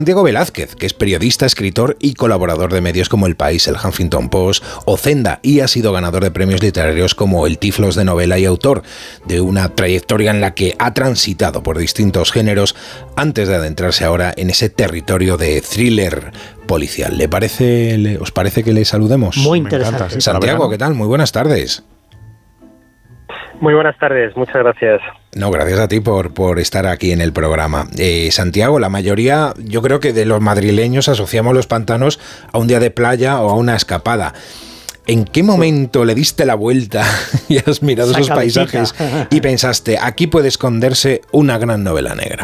Santiago Velázquez, que es periodista, escritor y colaborador de medios como El País, el Huffington Post o Zenda, y ha sido ganador de premios literarios como el Tiflos de novela y autor de una trayectoria en la que ha transitado por distintos géneros antes de adentrarse ahora en ese territorio de thriller policial. ¿Os parece que le saludemos? Muy interesante. Santiago, ¿qué tal? Muy buenas tardes. Muy buenas tardes, muchas gracias. No, gracias a ti por estar aquí en el programa. Santiago, la mayoría, yo creo que de los madrileños asociamos los pantanos a un día de playa o a una escapada. ¿En qué momento le diste la vuelta y has mirado esos paisajes y pensaste, aquí puede esconderse una gran novela negra?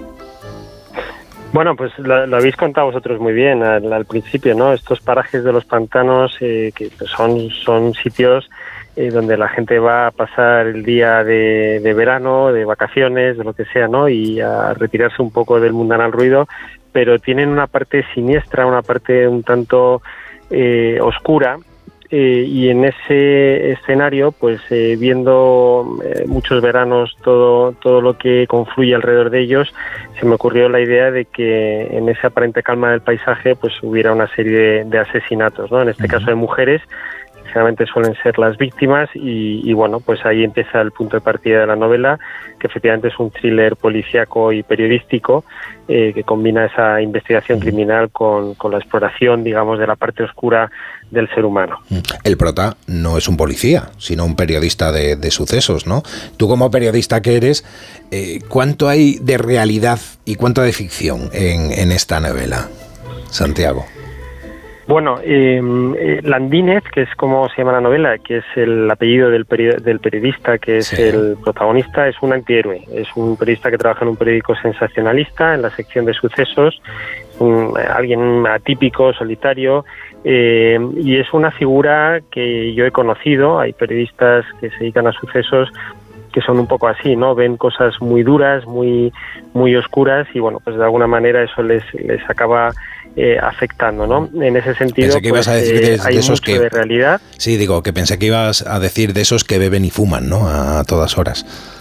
Bueno, pues lo habéis contado vosotros muy bien al principio, ¿no? Estos parajes de los pantanos que son sitios donde la gente va a pasar el día de verano, de vacaciones, de lo que sea, ¿no? Y a retirarse un poco del mundanal ruido, pero tienen una parte siniestra, una parte un tanto oscura, y en ese escenario, pues viendo muchos veranos todo lo que confluye alrededor de ellos, se me ocurrió la idea de que en esa aparente calma del paisaje pues hubiera una serie de asesinatos, ¿no? En este caso de mujeres, generalmente suelen ser las víctimas y bueno, pues ahí empieza el punto de partida de la novela, que efectivamente es un thriller policíaco y periodístico que combina esa investigación criminal con la exploración, digamos, de la parte oscura del ser humano. El prota no es un policía, sino un periodista de sucesos, ¿no? Tú como periodista que eres, ¿cuánto hay de realidad y cuánto de ficción en esta novela, Santiago? Bueno, Landínez, que es como se llama la novela, que es el apellido del periodista, que es el protagonista, es un antihéroe. Es un periodista que trabaja en un periódico sensacionalista, en la sección de sucesos, alguien atípico, solitario, y es una figura que yo he conocido. Hay periodistas que se dedican a sucesos que son un poco así, ¿no? Ven cosas muy duras, muy oscuras, y bueno, pues de alguna manera eso les acaba afectando, ¿no? En ese sentido, pensé que ibas a decir de esos que de realidad. Sí, digo, que pensé que ibas a decir de esos que beben y fuman, ¿no? A todas horas.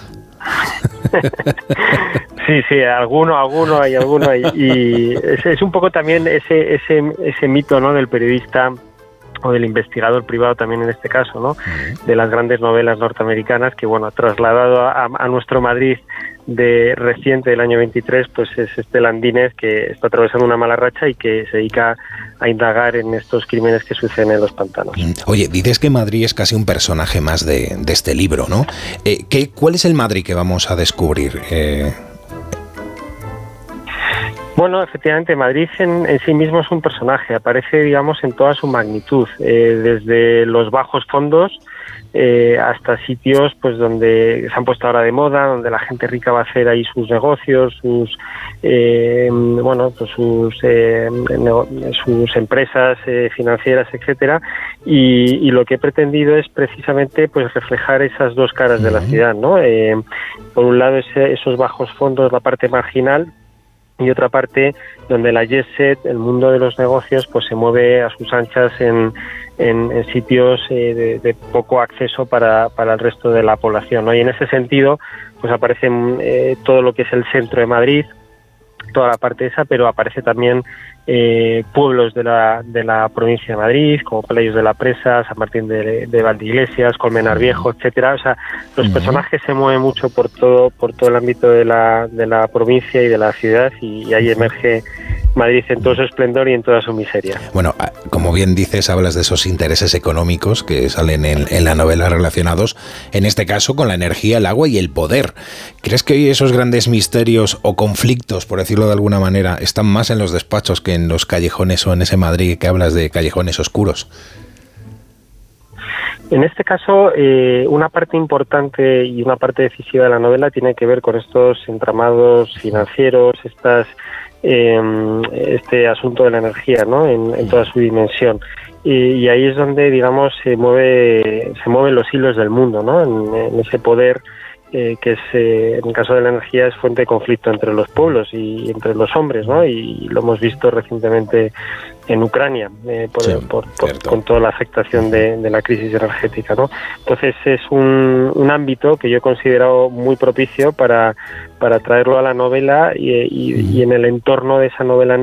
Sí, alguno hay. Y es un poco también ese mito, ¿no? Del periodista o del investigador privado también en este caso, ¿no? De las grandes novelas norteamericanas que, bueno, trasladado a nuestro Madrid de reciente del año 23, pues es este Landínez que está atravesando una mala racha y que se dedica a indagar en estos crímenes que suceden en los pantanos. Oye, dices que Madrid es casi un personaje más de este libro, ¿no? ¿Cuál es el Madrid que vamos a descubrir? Bueno, efectivamente, Madrid en sí mismo es un personaje, aparece, digamos, en toda su magnitud, desde los bajos fondos hasta sitios pues donde se han puesto ahora de moda, donde la gente rica va a hacer ahí sus negocios, sus empresas financieras, etcétera, y lo que he pretendido es precisamente pues reflejar esas dos caras de la ciudad, ¿no? Por un lado esos bajos fondos, la parte marginal, y otra parte donde la jet set, el mundo de los negocios, pues se mueve a sus anchas en sitios de poco acceso para el resto de la población, ¿no? Y en ese sentido, pues aparece todo lo que es el centro de Madrid, toda la parte esa, pero aparece también pueblos de la provincia de Madrid, como Playos de la Presa, San Martín de Valdeiglesias, Colmenar Viejo, etcétera. O sea, los personajes se mueven mucho por todo el ámbito de la provincia y de la ciudad, y ahí emerge Madrid en todo su esplendor y en toda su miseria. Bueno, como bien dices, hablas de esos intereses económicos que salen en la novela relacionados, en este caso, con la energía, el agua y el poder. ¿Crees que hoy esos grandes misterios o conflictos, por decirlo de alguna manera, están más en los despachos que en los callejones o en ese Madrid que hablas de callejones oscuros? En este caso, una parte importante y una parte decisiva de la novela tiene que ver con estos entramados financieros, este asunto de la energía, ¿no? En toda su dimensión. Y ahí es donde, digamos, se mueven los hilos del mundo, ¿no? En ese poder que es, en el caso de la energía, es fuente de conflicto entre los pueblos y entre los hombres, ¿no? Y lo hemos visto recientemente en Ucrania, con toda la afectación de la crisis energética, ¿no? Entonces es un ámbito que yo he considerado muy propicio para traerlo a la novela y en el entorno de esa novela